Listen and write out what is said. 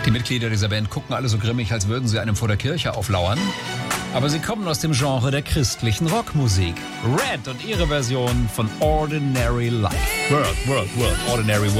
Die Mitglieder dieser Band gucken alle so grimmig, als würden sie einem vor der Kirche auflauern. Aber sie kommen aus dem Genre der christlichen Rockmusik. Red und ihre Version von Ordinary Life. World, Ordinary World.